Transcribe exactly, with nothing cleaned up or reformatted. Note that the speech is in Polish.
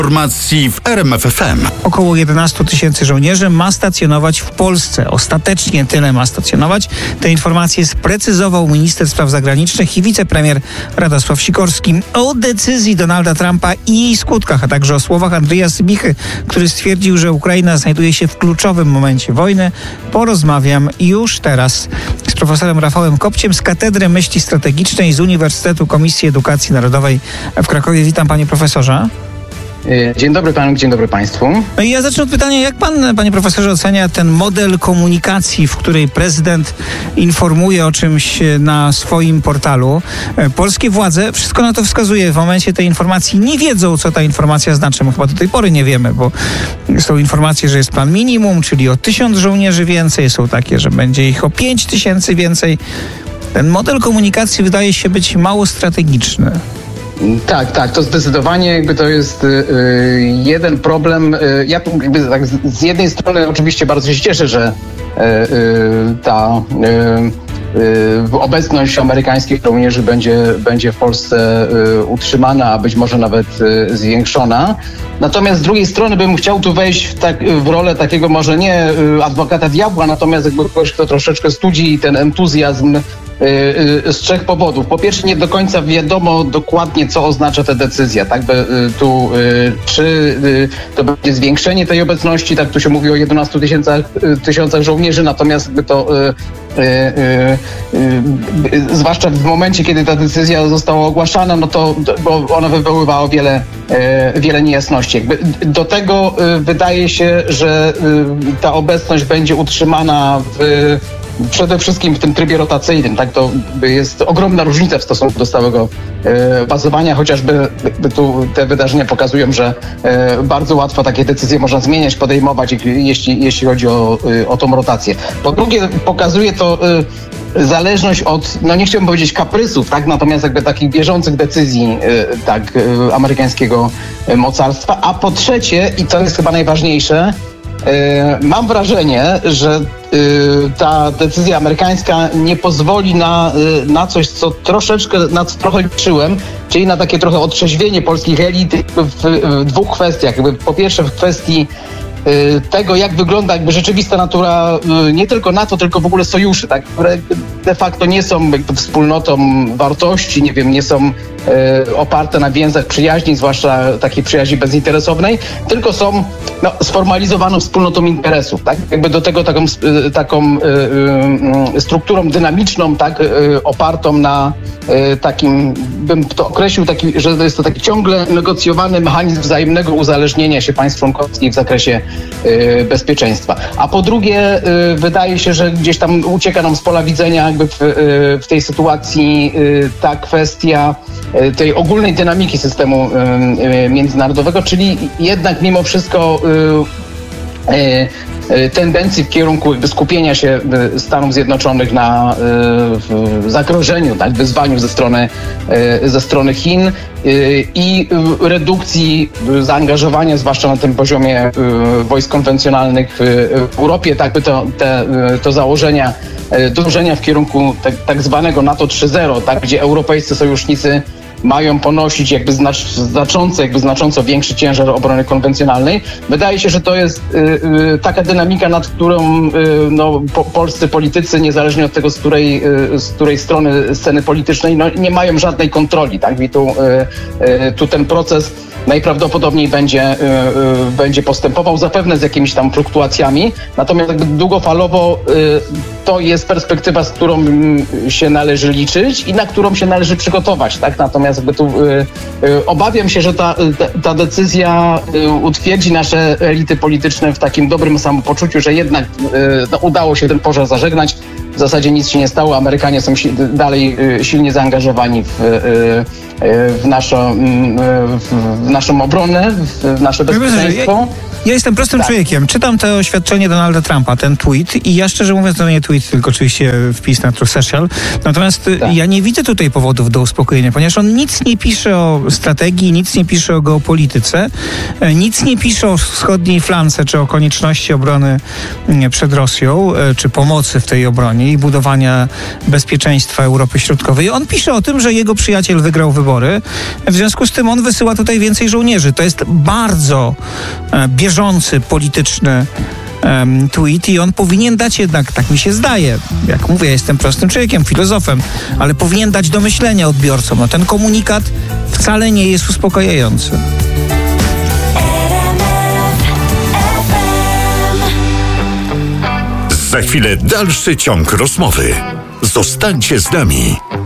Informacji w R M F F M. Około jedenaście tysięcy żołnierzy ma stacjonować w Polsce. Ostatecznie tyle ma stacjonować. Te informacje sprecyzował minister spraw zagranicznych i wicepremier Radosław Sikorski. O decyzji Donalda Trumpa i jej skutkach, a także o słowach Andrzeja Sybichy, który stwierdził, że Ukraina znajduje się w kluczowym momencie wojny, porozmawiam już teraz z profesorem Rafałem Kopciem z Katedry Myśli Strategicznej z Uniwersytetu Komisji Edukacji Narodowej w Krakowie. Witam, panie profesorze. Dzień dobry panu, dzień dobry państwu. No i ja zacznę od pytania, jak pan, panie profesorze, ocenia ten model komunikacji, w której prezydent informuje o czymś na swoim portalu. Polskie władze, wszystko na to wskazuje, w momencie tej informacji nie wiedzą, co ta informacja znaczy. My chyba do tej pory nie wiemy, bo są informacje, że jest plan minimum, czyli o tysiąc żołnierzy więcej, są takie, że będzie ich o pięć tysięcy więcej. Ten model komunikacji wydaje się być mało strategiczny. Tak, tak, to zdecydowanie jakby to jest y, jeden problem. Y, ja jakby tak z, z jednej strony oczywiście bardzo się cieszę, że y, y, ta y, y, obecność amerykańskich żołnierzy będzie, będzie w Polsce y, utrzymana, a być może nawet y, zwiększona. Natomiast z drugiej strony bym chciał tu wejść w, tak, w rolę takiego może nie y, adwokata diabła, natomiast jakby kogoś, kto troszeczkę studzi ten entuzjazm z trzech powodów. Po pierwsze, nie do końca wiadomo dokładnie, co oznacza ta decyzja. Tak, by tu czy to będzie zwiększenie tej obecności, tak tu się mówi o jedenastu tysiącach żołnierzy, natomiast by to Yy, yy, yy, zwłaszcza w momencie, kiedy ta decyzja została ogłaszana, no to bo ona wywoływała wiele, yy, wiele niejasności. Jakby do tego yy, wydaje się, że yy, ta obecność będzie utrzymana w przede wszystkim w tym trybie rotacyjnym, tak, to jest ogromna różnica w stosunku do stałego e, bazowania, chociażby tu te wydarzenia pokazują, że e, bardzo łatwo takie decyzje można zmieniać, podejmować, jeśli, jeśli chodzi o, o tą rotację. Po drugie, pokazuje to e, zależność od, no nie chciałbym powiedzieć kaprysów, tak, natomiast jakby takich bieżących decyzji e, tak, e, amerykańskiego mocarstwa, a po trzecie, i to jest chyba najważniejsze, mam wrażenie, że ta decyzja amerykańska nie pozwoli na, na coś, co troszeczkę, na co trochę liczyłem, czyli na takie trochę otrzeźwienie polskich elit w, w dwóch kwestiach. Jakby po pierwsze w kwestii tego, jak wygląda jakby rzeczywista natura nie tylko NATO, tylko w ogóle sojuszy, tak, które de facto nie są jakby wspólnotą wartości, nie wiem, nie są e, oparte na więzach przyjaźni, zwłaszcza takiej przyjaźni bezinteresownej, tylko są no, sformalizowaną wspólnotą interesów, tak, jakby do tego taką, taką e, e, strukturą dynamiczną, tak, e, opartą na e, takim, bym to określił, taki, że to jest to taki ciągle negocjowany mechanizm wzajemnego uzależnienia się państw członkowskich w zakresie e, bezpieczeństwa. A po drugie, e, wydaje się, że gdzieś tam ucieka nam z pola widzenia jakby w, w tej sytuacji ta kwestia tej ogólnej dynamiki systemu międzynarodowego, czyli jednak mimo wszystko tendencji w kierunku jakby skupienia się Stanów Zjednoczonych na zagrożeniu, tak, wyzwaniu ze strony, ze strony Chin i redukcji zaangażowania, zwłaszcza na tym poziomie wojsk konwencjonalnych w Europie, tak by to, te, to założenia dążenia w kierunku tak, tak zwanego NATO trzy zero, tak, gdzie europejscy sojusznicy mają ponosić jakby znacz, znacząco, jakby znacząco większy ciężar obrony konwencjonalnej. Wydaje się, że to jest y, y, taka dynamika, nad którą y, no, po, polscy politycy, niezależnie od tego, z której, y, z której strony sceny politycznej, no, nie mają żadnej kontroli. Tak? I tu, y, y, tu ten proces najprawdopodobniej będzie, y, y, będzie postępował, zapewne z jakimiś tam fluktuacjami, natomiast jakby długofalowo y, to jest perspektywa, z którą y, się należy liczyć i na którą się należy przygotować. Tak? Natomiast jakby tu y, y, obawiam się, że ta, ta, ta decyzja y, utwierdzi nasze elity polityczne w takim dobrym samopoczuciu, że jednak y, no, udało się ten pożar zażegnać. W zasadzie nic się nie stało. Amerykanie są si- dalej y, silnie zaangażowani w, y, y, w, naszą, y, w naszą obronę, w, w nasze bezpieczeństwo. Ja jestem prostym tak. człowiekiem. Czytam to oświadczenie Donalda Trumpa, ten tweet i ja szczerze mówiąc, to nie tweet, tylko oczywiście wpis na Truth Social. Natomiast tak. ja nie widzę tutaj powodów do uspokojenia, ponieważ on nic nie pisze o strategii, nic nie pisze o geopolityce, nic nie pisze o wschodniej flance, czy o konieczności obrony przed Rosją, czy pomocy w tej obronie. i budowania bezpieczeństwa Europy Środkowej. On pisze o tym, że jego przyjaciel wygrał wybory. W związku z tym on wysyła tutaj więcej żołnierzy. To jest bardzo e, bieżący, polityczny um, tweet i on powinien dać jednak, tak mi się zdaje, jak mówię, ja jestem prostym człowiekiem, filozofem, ale powinien dać do myślenia odbiorcom. No, ten komunikat wcale nie jest uspokajający. Za chwilę dalszy ciąg rozmowy. Zostańcie z nami.